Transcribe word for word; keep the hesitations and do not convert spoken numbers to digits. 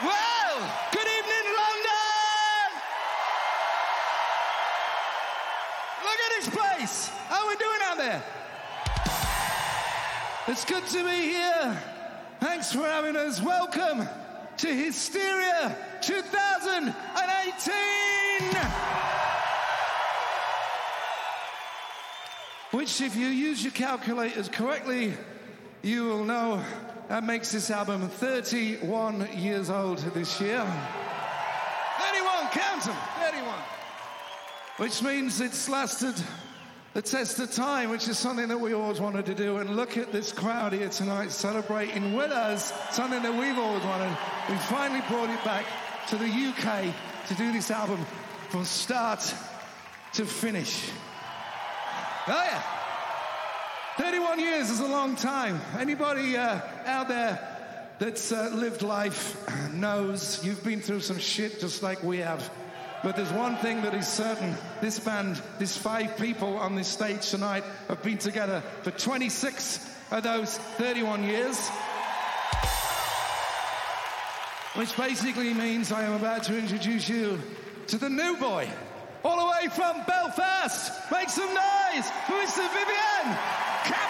Well, good evening, London! Look at this place. How are we doing out there? It's good to be here. Thanks for having us. Welcome to Hysteria twenty eighteen! Which, if you use your calculators correctly, you will know that makes this album thirty-one years old this year. thirty-one, count them, thirty-one. Which means it's lasted the test of time, which is something that we always wanted to do. And look at this crowd here tonight celebrating with us something that we've always wanted. We finally brought it back to the U K to do this album from start to finish. Oh yeah. thirty-one years is a long time. Anybody uh, out there that's uh, lived life knows you've been through some shit just like we have. But there's one thing that is certain. This band, these five people on this stage tonight have been together for twenty-six of those thirty-one years. Which basically means I am about to introduce you to the new boy. All the way from Belfast. Make some noise for Mister Vivian.